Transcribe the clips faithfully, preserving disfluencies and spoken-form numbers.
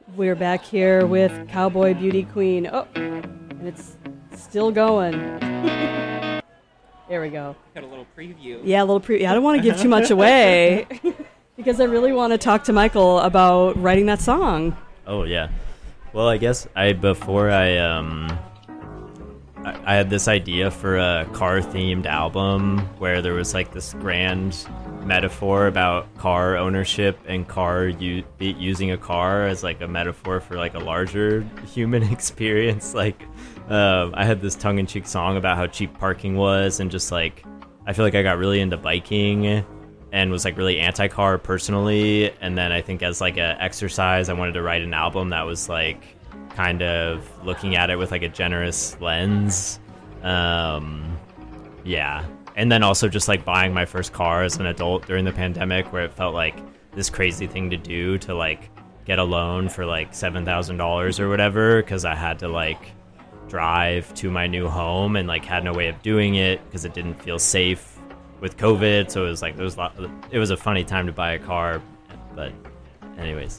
We're back here with Cowboy Beauty Queen. Oh, and it's still going. There we go. Got a little preview. Yeah, a little preview. I don't want to give too much away because I really want to talk to Michael about writing that song. Oh, yeah. Well, I guess I before I um I, I had this idea for a car-themed album where there was like this grand metaphor about car ownership and car u- using a car as like a metaphor for like a larger human experience. Like uh, I had this tongue-in-cheek song about how cheap parking was, and just like I feel like I got really into biking and was like really anti-car personally, and then I think as like a exercise I wanted to write an album that was like kind of looking at it with like a generous lens. Um, yeah. And then also just like buying my first car as an adult during the pandemic, where it felt like this crazy thing to do to like get a loan for like seven thousand dollars or whatever, because I had to like drive to my new home and like had no way of doing it because it didn't feel safe with COVID. So it was like, there was a lot, it was a funny time to buy a car. But anyways.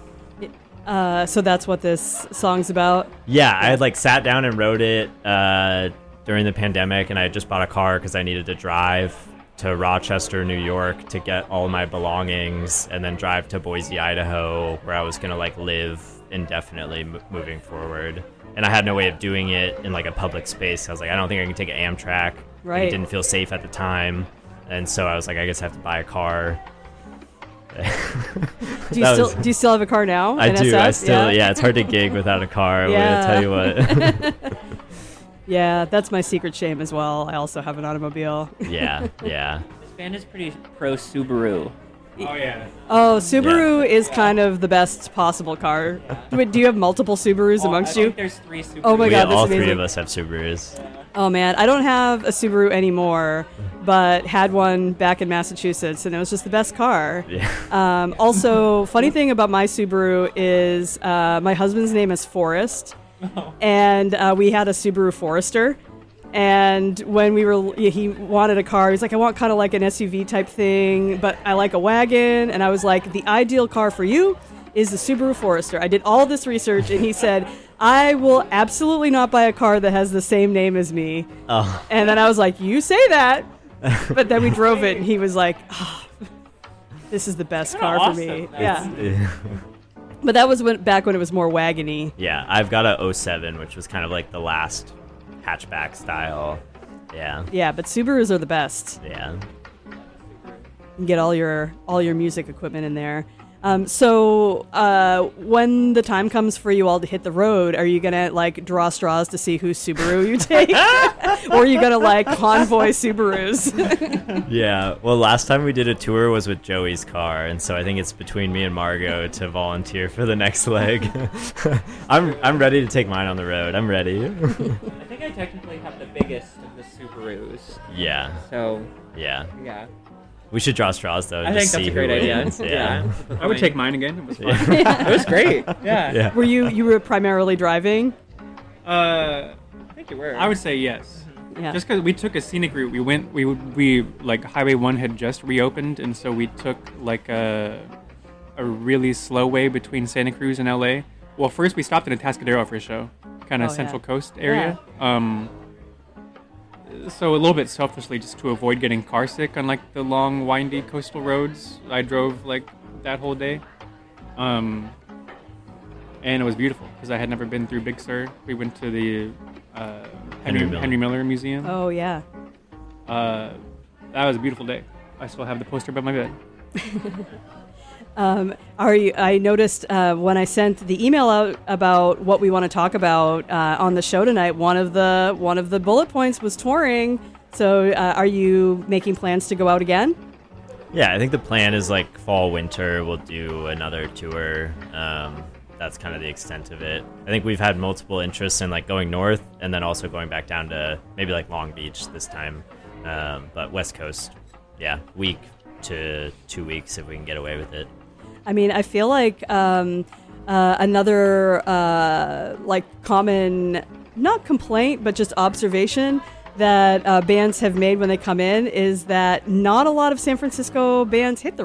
Uh, so that's what this song's about? Yeah, I had like sat down and wrote it uh, during the pandemic, and I had just bought a car because I needed to drive to Rochester, New York to get all my belongings, and then drive to Boise, Idaho, where I was going to like live indefinitely m- moving forward. And I had no way of doing it in like a public space. I was like, I don't think I can take an Amtrak. Right. Like, it didn't feel safe at the time. And so I was like, I guess I have to buy a car. do you still was, do you still have a car now? I N S F? do. I still yeah. yeah. It's hard to gig without a car. Yeah. I'm gonna tell you what. Yeah, that's my secret shame as well. I also have an automobile. yeah, yeah. This band is pretty pro Subaru. Oh yeah. Oh, Subaru yeah. is yeah. kind of the best possible car. Wait, do you have multiple Subarus oh, amongst I you? think there's three Subarus. Oh my we, God, that's all amazing. three of us have Subarus. Oh man, I don't have a Subaru anymore, but had one back in Massachusetts, and it was just the best car. Yeah. Um, also, funny thing about my Subaru is uh, my husband's name is Forrest, Oh. and uh, we had a Subaru Forester. And when we were, he wanted a car. He's like, I want kind of like an S U V type thing, but I like a wagon. And I was like, the ideal car for you is the Subaru Forester. I did all this research, and he said, I will absolutely not buy a car that has the same name as me. Oh. And then I was like, you say that. But then we drove it, and he was like, oh, this is the best car awesome. for me. That's- Yeah. Yeah. But that was when, back when it was more wagony. Yeah, I've got a oh seven, which was kind of like the last hatchback style. Yeah. Yeah, but Subarus are the best. Yeah. You can get all your all your music equipment in there. Um, so uh, when the time comes for you all to hit the road, are you gonna like draw straws to see whose Subaru you take, or are you gonna like convoy Subarus? Yeah. Well, last time we did a tour was with Joey's car, and so I think it's between me and Margot to volunteer for the next leg. I'm I'm ready to take mine on the road. I'm ready. I think I technically have the biggest of the Subarus. Yeah. So, Yeah. yeah. We should draw straws though. I and think just that's see a great who idea. wins. Yeah. I would take mine again. It was fun. It was great. Yeah. Yeah. Were you you were primarily driving? Uh, I think you were. I would say yes. Yeah. Just because we took a scenic route, we went, we we like Highway One had just reopened, and so we took like a a really slow way between Santa Cruz and L A. Well, first we stopped in Atascadero for a show, kind of Oh, yeah. Central Coast area. Um, so a little bit selfishly, just to avoid getting car sick on like the long, windy coastal roads, I drove like that whole day. Um, and it was beautiful because I had never been through Big Sur. We went to the uh, Henry, Henry Miller. Henry Miller Museum. Oh yeah. Uh, that was a beautiful day. I still have the poster above my bed. Um, are you, I noticed uh, when I sent the email out about what we want to talk about uh, on the show tonight, one of the one of the bullet points was touring. So, uh, are you making plans to go out again? Yeah, I think the plan is like fall, winter, we'll do another tour. Um, that's kind of the extent of it. I think we've had multiple interests in like going north and then also going back down to maybe like Long Beach this time. Um, but West Coast, yeah, week to two weeks if we can get away with it. I mean, I feel like um, uh, another uh, like common, not complaint, but just observation that uh, bands have made when they come in is that not a lot of San Francisco bands hit the